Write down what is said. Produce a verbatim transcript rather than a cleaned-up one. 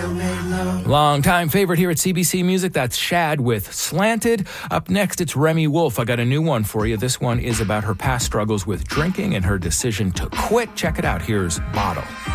Long-time favorite here at C B C Music, that's Shad with Slanted. Up next, it's Remy Wolf. I got a new one for you. This one is about her past struggles with drinking and her decision to quit. Check it out. Here's Bottle.